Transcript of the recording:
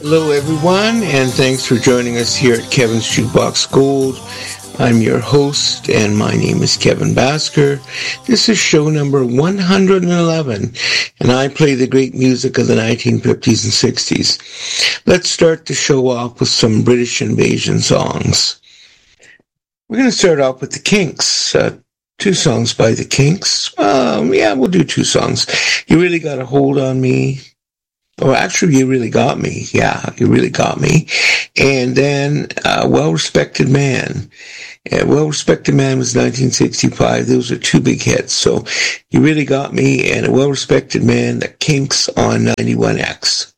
Hello, everyone, and thanks for joining us here at Kevin's Jukebox Gold. I'm your host, and my name is Kevin Basker. This is show number 111, and I play the great music of the 1950s and 60s. Let's start the show off with some British invasion songs. We're going to start off with the Kinks. Two songs by the Kinks. We'll do two songs. You Really Got a Hold on Me. Oh, actually, You Really Got Me. Yeah, You Really Got Me. And then Well-Respected Man. Well-Respected Man was 1965. Those are two big hits. So You Really Got Me and A Well-Respected Man, the Kinks on 91X.